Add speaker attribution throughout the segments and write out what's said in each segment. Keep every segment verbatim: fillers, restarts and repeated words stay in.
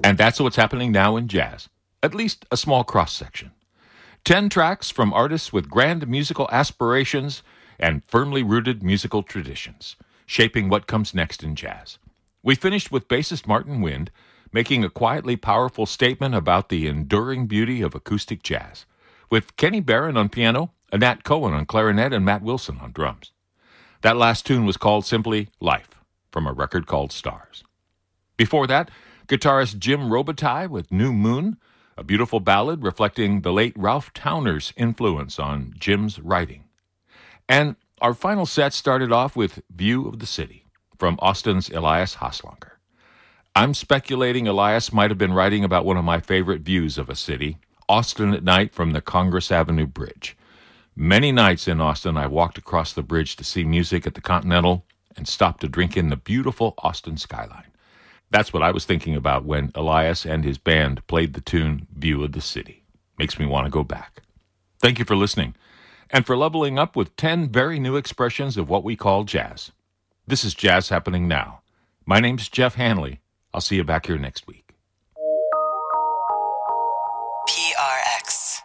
Speaker 1: And that's what's happening now in jazz, at least a small cross-section. Ten tracks from artists with grand musical aspirations and firmly rooted musical traditions, shaping what comes next in jazz. We finished with bassist Martin Wind making a quietly powerful statement about the enduring beauty of acoustic jazz, with Kenny Barron on piano, Nat Cohen on clarinet, and Matt Wilson on drums. That last tune was called simply Life, from a record called Stars. Before that, guitarist Jim Robitaille with New Moon, a beautiful ballad reflecting the late Ralph Towner's influence on Jim's writing. And our final set started off with View of the City, from Austin's Elias Haslanger. I'm speculating Elias might have been writing about one of my favorite views of a city, Austin at night from the Congress Avenue Bridge. Many nights in Austin, I walked across the bridge to see music at the Continental and stopped to drink in the beautiful Austin skyline. That's what I was thinking about when Elias and his band played the tune View of the City. Makes me want to go back. Thank you for listening, and for leveling up with ten very new expressions of what we call jazz. This is Jazz Happening Now. My name's Jeff Hanley. I'll see you back here next week.
Speaker 2: P R X.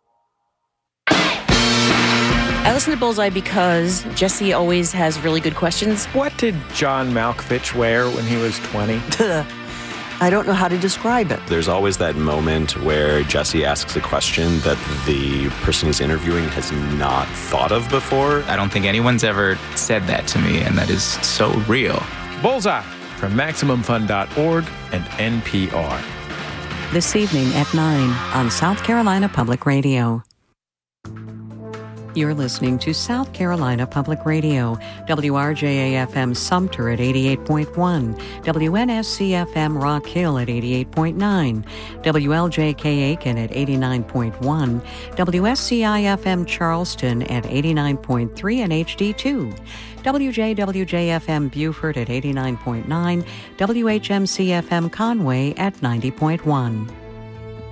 Speaker 3: I listen to Bullseye because Jesse always has really good questions.
Speaker 4: What did John Malkovich wear when he was twenty?
Speaker 5: I don't know how to describe it.
Speaker 6: There's always that moment where Jesse asks a question that the person he's interviewing has not thought of before.
Speaker 7: I don't think anyone's ever said that to me, and that is so real.
Speaker 4: Bullseye from Maximum Fun dot org and N P R.
Speaker 8: This evening at nine on South Carolina Public Radio. You're listening to South Carolina Public Radio, W R J A F M Sumter at eighty-eight point one, W N S C F M Rock Hill at eighty-eight point nine, W L J K Aiken at eighty-nine point one, W S C I F M Charleston at eighty-nine point three and H D two, W J W J F M Beaufort at eighty-nine point nine, W H M C F M Conway at ninety point one.